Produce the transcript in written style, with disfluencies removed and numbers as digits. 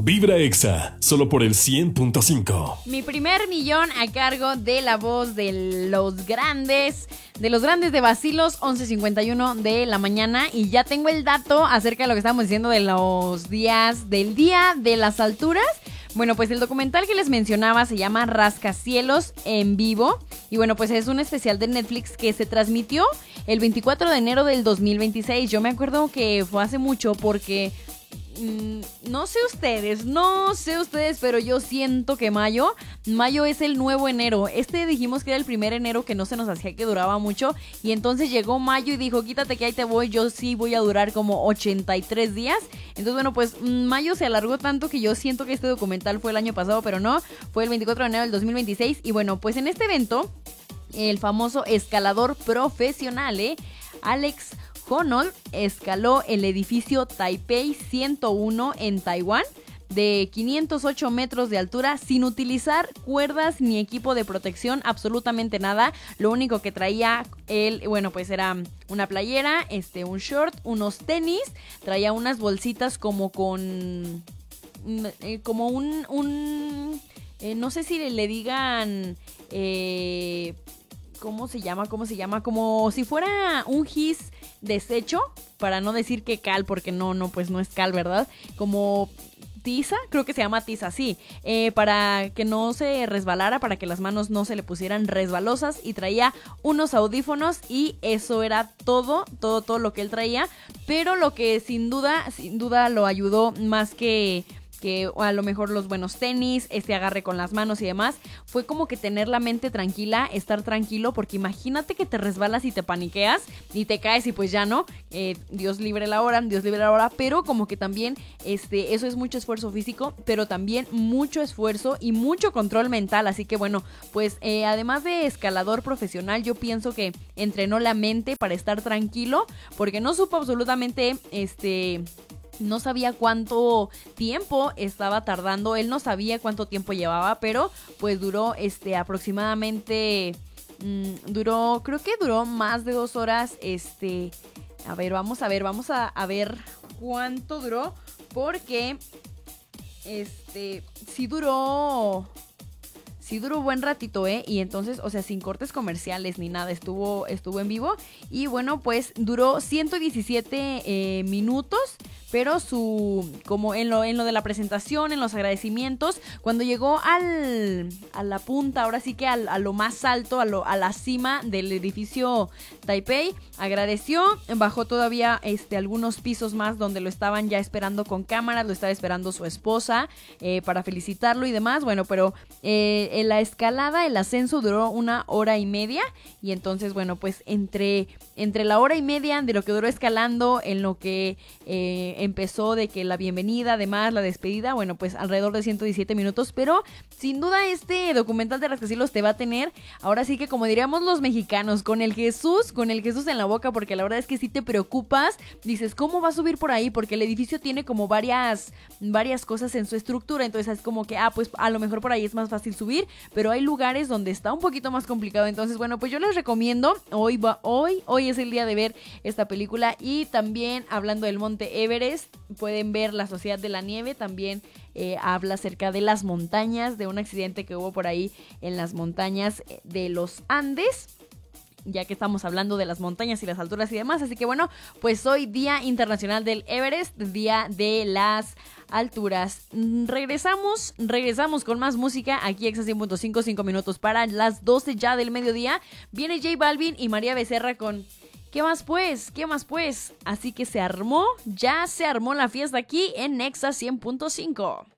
Vibra Exa, solo por el 100.5. Mi primer millón a cargo de la voz de los grandes de Bacilos, 11:51 de la mañana. Y ya tengo el dato acerca de lo que estábamos diciendo de los días, del Día de las Alturas. Bueno, pues el documental que les mencionaba se llama Rascacielos en vivo. Y bueno, pues es un especial de Netflix que se transmitió el 24 de enero del 2026. Yo me acuerdo que fue hace mucho porque... No sé ustedes, pero yo siento que mayo es el nuevo enero. Dijimos que era el primer enero que no se nos hacía que duraba mucho. Y entonces llegó mayo y dijo, quítate que ahí te voy, yo sí voy a durar como 83 días. Entonces bueno, pues mayo se alargó tanto que yo siento que este documental fue el año pasado, pero no, fue el 24 de enero del 2026. Y bueno, pues en este evento, el famoso escalador profesional, Alex Honnold, escaló el edificio Taipei 101 en Taiwán de 508 metros de altura sin utilizar cuerdas ni equipo de protección, absolutamente nada. Lo único que traía él, bueno, pues era una playera, un short, unos tenis, traía unas bolsitas como con... como un no sé si le digan... ¿Cómo se llama? Como si fuera un gis desecho, para no decir que cal, porque no, pues no es cal, ¿verdad? Como tiza, creo que se llama tiza, sí, para que no se resbalara, para que las manos no se le pusieran resbalosas, y traía unos audífonos y eso era todo lo que él traía, pero lo que sin duda lo ayudó más que a lo mejor los buenos tenis, agarre con las manos y demás, fue como que tener la mente tranquila, estar tranquilo, porque imagínate que te resbalas y te paniqueas y te caes y pues ya no, Dios libre la hora, pero como que también eso es mucho esfuerzo físico, pero también mucho esfuerzo y mucho control mental, así que bueno, pues además de escalador profesional, yo pienso que entrenó la mente para estar tranquilo, porque no supo absolutamente no sabía cuánto tiempo estaba tardando, él no sabía cuánto tiempo llevaba, pero pues duró aproximadamente, creo que duró más de 2 horas, a ver, vamos a ver cuánto duró, porque sí duró buen ratito, y entonces, o sea, sin cortes comerciales ni nada, estuvo en vivo, y bueno, pues duró 117 minutos, pero como en lo de la presentación, en los agradecimientos, cuando llegó a la punta, ahora sí que a lo más alto, a la cima del edificio Taipei, agradeció, bajó todavía algunos pisos más donde lo estaban ya esperando con cámaras, lo estaba esperando su esposa para felicitarlo y demás, bueno, pero en la escalada, el ascenso duró 1 hora y media, y entonces, bueno, pues entre la hora y media de lo que duró escalando, en lo que empezó de que la bienvenida, además la despedida, bueno, pues alrededor de 117 minutos, pero sin duda este documental de Rascacielos te va a tener, ahora sí que como diríamos los mexicanos, con el Jesús en la boca, porque la verdad es que si te preocupas, dices, ¿cómo va a subir por ahí? Porque el edificio tiene como varias cosas en su estructura, entonces es como que, pues a lo mejor por ahí es más fácil subir, pero hay lugares donde está un poquito más complicado, entonces bueno, pues yo les recomiendo, hoy es el día de ver esta película, y también hablando del Monte Everest, pueden ver La Sociedad de la Nieve, también habla acerca de las montañas, de un accidente que hubo por ahí en las montañas de los Andes, ya que estamos hablando de las montañas y las alturas y demás, así que bueno, pues hoy Día Internacional del Everest, Día de las Alturas. Regresamos con más música aquí Exa 100.5, 5 minutos para las 12 ya del mediodía. Viene J Balvin y María Becerra con ¿Qué más pues? Así que ya se armó la fiesta aquí en Exa 100.5.